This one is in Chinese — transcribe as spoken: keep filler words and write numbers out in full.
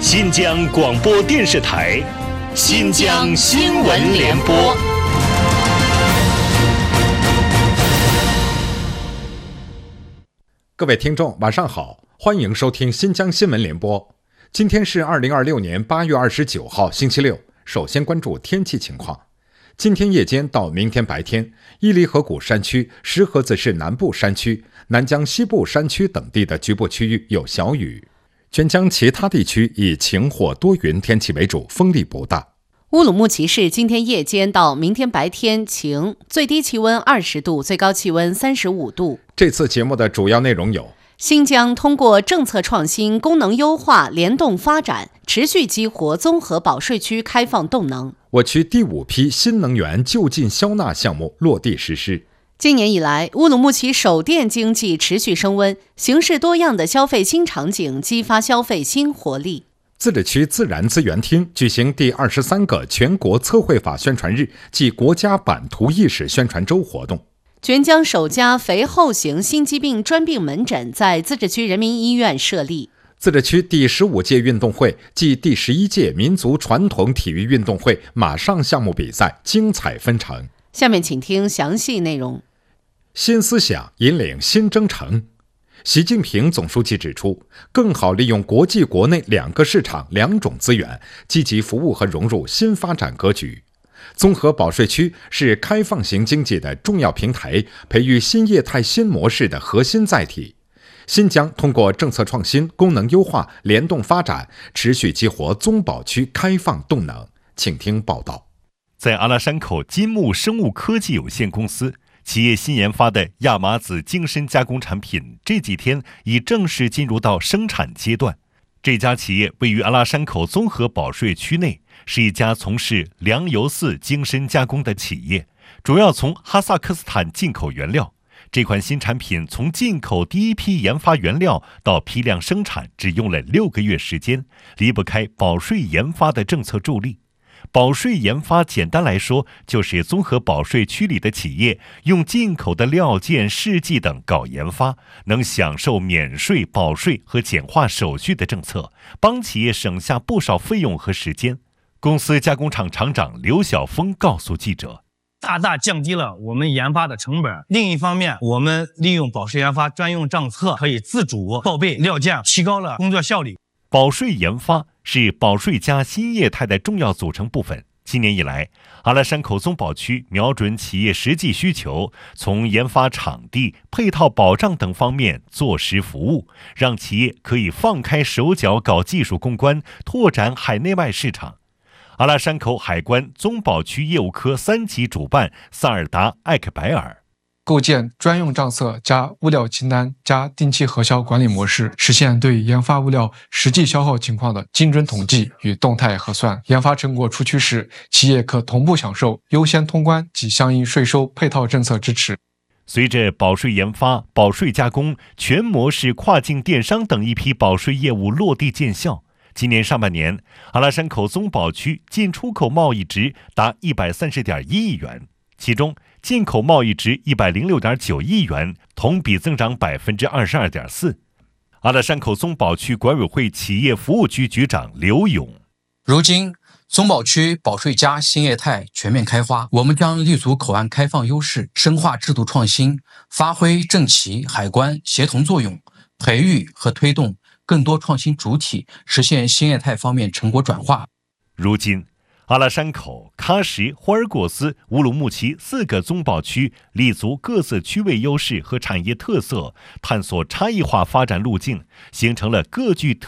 新疆广播电视台新疆新闻联播。 各位听众晚上好，欢迎收听新疆新闻联播。今天是二零二六年八月二十九号星期六。首先关注天气情况。今天夜间到明天白天，伊犁河谷山区、石河子市南部山区、南疆西部山区等地的局部区域有小雨。全疆其他地区以晴或多云天气为主，风力不大。 乌鲁木齐市今天夜间到明天白天晴，最低气温二十度，最高气温三十五度。 这次节目的主要内容有： 新疆通过政策创新、功能优化联动发展，持续激活综合保税区开放动能。 我区第五批新能源就近消纳项目落地实施。 今年以来，乌鲁木齐手电经济持续升温，形式多样的消费新场景激发消费新活力。 自治区自然资源厅举行第二十三个全国测绘法宣传日暨国家版图意识宣传周活动。 全疆首家肥厚型心肌病专病门诊在自治区人民医院设立。 自治区第十五届运动会暨第十一届民族传统体育运动会马上项目比赛精彩纷呈。 下面请听详细内容。 新思想引领新征程。习近平总书记指出，更好利用国际国内两个市场两种资源，积极服务和融入新发展格局。综合保税区是开放型经济的重要平台，培育新业态新模式的核心载体。新疆通过政策创新、功能优化联动发展，持续激活综保区开放动能。请听报道。 在阿拉山口金木生物科技有限公司，企业新研发的亚麻籽精深加工产品这几天已正式进入到生产阶段。这家企业位于阿拉山口综合保税区内，是一家从事粮油饲精深加工的企业，主要从哈萨克斯坦进口原料。这款新产品从进口第一批研发原料到批量生产只用了六个月时间，离不开保税研发的政策助力。保税研发简单来说，就是综合保税区里的企业用进口的料件、试剂等搞研发，能享受免税、保税和简化手续的政策，帮企业省下不少费用和时间。公司加工厂厂长刘晓峰告诉记者， 大大降低了我们研发的成本。另一方面，我们利用保税研发专用账册，可以自主报备料件，提高了工作效率。 保税研发是保税加新业态的重要组成部分。今年以来，阿拉山口综保区瞄准企业实际需求，从研发场地、配套保障等方面做实服务，让企业可以放开手脚搞技术攻关，拓展海内外市场。阿拉山口海关综保区业务科三级主办萨尔达·艾克白尔， 构建专用账册加物料清单加定期核销管理模式，实现对研发物料实际消耗情况的精准统计与动态核算。研发成果出区时，企业可同步享受优先通关及相应税收配套政策支持。 随着保税研发、保税加工、全模式跨境电商等一批保税业务落地见效，今年上半年，阿拉山口综保区进出口贸易值达一百三十点一亿元，其中进口贸易值一百零六点九亿元，同比增长百分之二十二点四。阿拉山口综保区管委会企业服务局局长刘勇， 如今综保区保税加新业态全面开花，我们将立足口岸开放优势，深化制度创新，发挥政企海关协同作用，培育和推动更多创新主体，实现新业态方面成果转化。 如今阿拉山口、喀什、霍尔果斯、乌鲁木齐四个综保区立足各自区位优势和产业特色，探索差异化发展路径，形成了各具特